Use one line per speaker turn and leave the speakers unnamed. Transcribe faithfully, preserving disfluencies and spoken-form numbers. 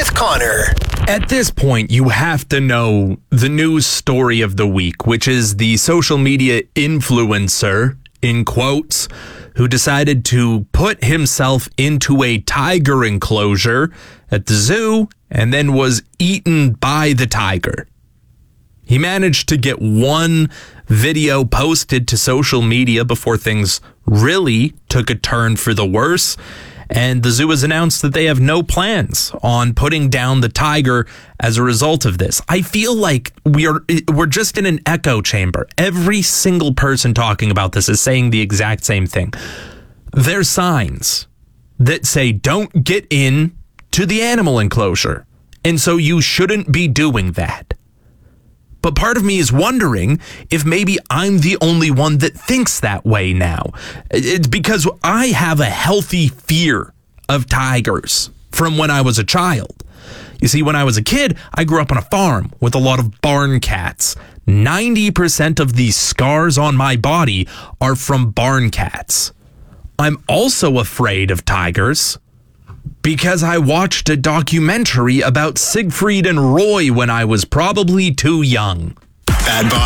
with Connor.
At this point, you have to know the news story of the week, which is the social media influencer, in quotes, who decided to put himself into a tiger enclosure at the zoo and then was eaten by the tiger. He managed to get one video posted to social media before things really took a turn for the worse. And the zoo has announced that they have no plans on putting down the tiger as a result of this. I feel like we are, we're just in an echo chamber. Every single person talking about this is saying the exact same thing. There's signs that say, don't get in to the animal enclosure. And so you shouldn't be doing that. But part of me is wondering if maybe I'm the only one that thinks that way now. It's because I have a healthy fear of tigers from when I was a child. You see, when I was a kid, I grew up on a farm with a lot of barn cats. ninety percent of the scars on my body are from barn cats. I'm also afraid of tigers because I watched a documentary about Siegfried and Roy when I was probably too young.
Bad Boss